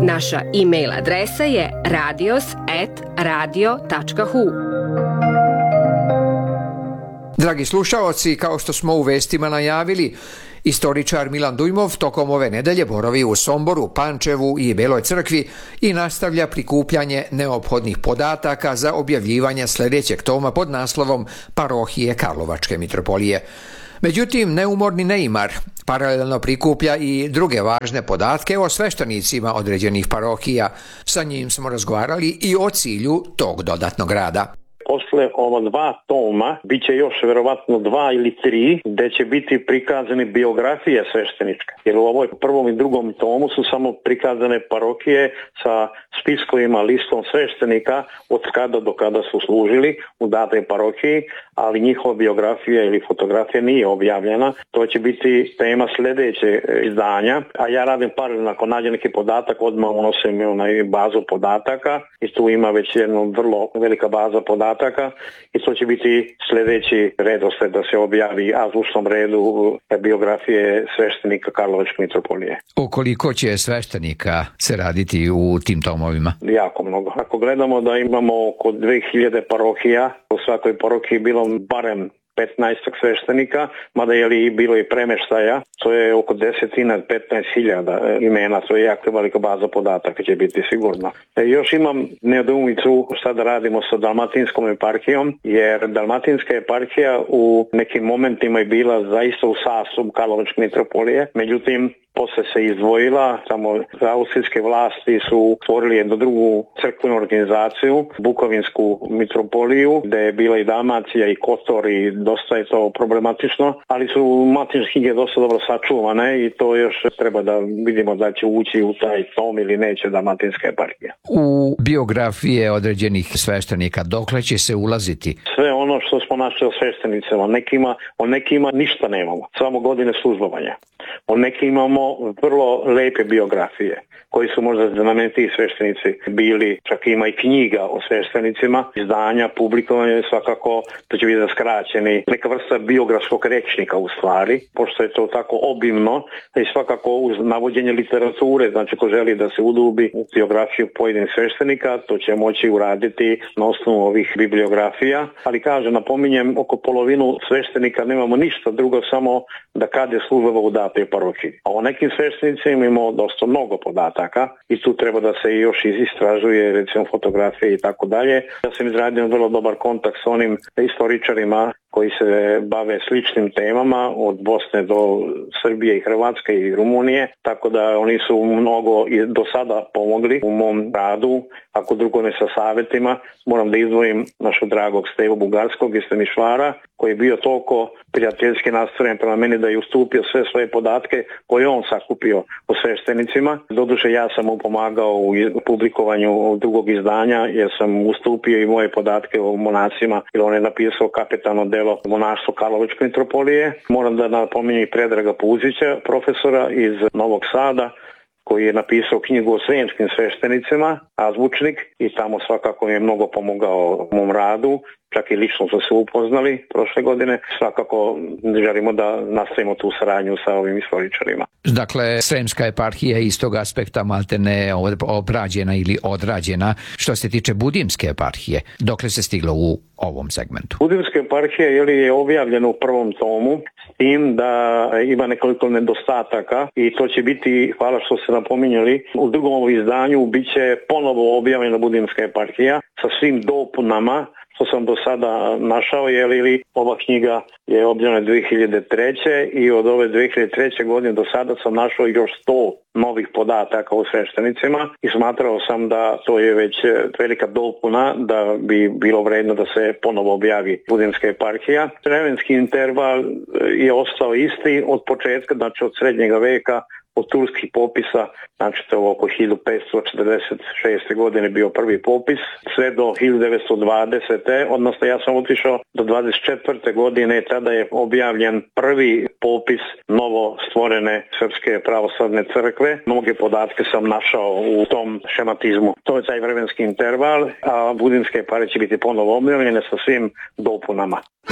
Naša e-mail adresa je radios@radio.hu. Dragi slušaoci, kao što smo u vestima najavili, istoričar Milan Dujmov tokom ove nedelje boravi u Somboru, Pančevu i Beloj Crkvi i nastavlja prikupljanje neophodnih podataka za objavljivanje sljedećeg toma pod naslovom Parohije Karlovačke mitropolije. Međutim, neumorni Neimar paralelno prikuplja i druge važne podatke o sveštenicima određenih parohija. Sa njim smo razgovarali i o cilju tog dodatnog rada. Posle ova 2 toma bit će još vjerovatno 2 ili 3 gdje će biti prikazane biografije sveštenička. Jer u ovoj prvom i drugom tomu su samo prikazane parohije sa spiskovima, listom sveštenika od kada do kada su služili u datoj parohiji, ali njihova biografija ili fotografija nije objavljena. To će biti tema sljedeće izdanja, a ja radim paralelno, ako nađem neki podatak, odmah unosim na bazu podataka i tu ima već jedna vrlo velika baza podataka i to će biti sljedeći redoslijed da se objavi azbučnom redu biografije sveštenika Karlovačke mitropolije. O koliko će sveštenika se raditi u tim tomovima? Jako mnogo. Ako gledamo da imamo oko 2000 parohija, u svakoj parohiji bilo barem 15 sveštenika, mada je li bilo i premeštaja, to je oko 10-15 hiljada imena, to je jako velika baza podataka će biti sigurno. Još imam nedoumicu šta da radimo sa Dalmatinskom eparhijom, jer Dalmatinska eparhija u nekim momentima je bila zaista u sastavu Karlovačke mitropolije, međutim posle se izdvojila, tamo austrijske vlasti su stvorili jednu drugu crkvenu organizaciju, Bukovinsku mitropoliju, gdje je bila i Dalmacija i Kotor i dosta je to problematično, ali su matinske knjige dosta dobro sačuvane i to još treba da vidimo da će ući u taj tom ili neće Dalmatinska eparhija. U biografije određenih sveštenika dokle će se ulaziti? Sve ono što smo našli o sveštenicama, o nekima ništa nemamo, samo godine službovanja. O nekima imamo vrlo lepe biografije koji su možda znamenitiji sveštenici bili, čak ima i knjiga o sveštenicima, izdanja, publikovanje, svakako to će biti skraćeni, neka vrsta biografskog rečnika u stvari, pošto je to tako obimno i svakako uz navođenje literature, znači ko želi da se udubi u biografiju pojedinih sveštenika, to će moći uraditi na osnovu ovih bibliografija, ali napominjem, oko polovinu sveštenika nemamo ništa drugo, samo da kad je službova u datoj parohiji. A o nekim sveštenicima imamo dosta mnogo podataka i tu treba da se još istražuje, recimo fotografije i tako dalje. Ja sam izradio vrlo dobar kontakt s onim istoričarima koji se bave sličnim temama od Bosne do Srbije i Hrvatske i Rumunije, tako da oni su mnogo i do sada pomogli u mom radu. Ako drugo ne sa savjetima, moram da izdvojim našeg dragog Stevu Bugarskog iz Temišvara, koji je bio toliko prijateljski nastrojen prema meni da je ustupio sve svoje podatke koje on sakupio o sveštenicima. Doduše ja sam mu pomagao u publikovanju drugog izdanja jer sam ustupio i moje podatke o monasima, jer on je napisao kapitalno delo Monaštvo Karlovačke mitropolije. Moram da napominjem i Predraga Puzića, profesora iz Novog Sada, koji je napisao knjigu o sremskim sveštenicima, azbučnik, i tamo svakako mi je mnogo pomogao u mom radu. Čak i lično smo se upoznali prošle godine. Svakako želimo da nastavimo tu saradnju sa ovim istoričarima. Dakle, Sremska eparhija iz tog aspekta maltene obrađena ili odrađena. Što se tiče Budimske eparhije, dokle se stiglo u ovom segmentu? Budimska eparhija je objavljena u prvom tomu, s tim da ima nekoliko nedostataka i to će biti, hvala što ste napominjali, u drugom izdanju bit će ponovo objavljena Budimska eparhija sa svim dopunama što sam do sada našao, jer ova knjiga je objavljena 2003. i od ove 2003. godine do sada sam našao još 100 novih podataka o sveštenicima i smatrao sam da to je već velika dopuna da bi bilo vredno da se ponovo objavi Budimska eparhija. Vremenski interval je ostao isti od početka, znači od srednjega veka, od turskih popisa, znači to je oko 1546. godine bio prvi popis, sve do 1920. odnosno ja sam otišao do 24. godine, tada je objavljen prvi popis novo stvorene Srpske pravoslavne crkve. Mnoge podatke sam našao u tom šematizmu. To je taj vremenski interval, a Budimske eparhije će biti ponovo objavljene sa svim dopunama.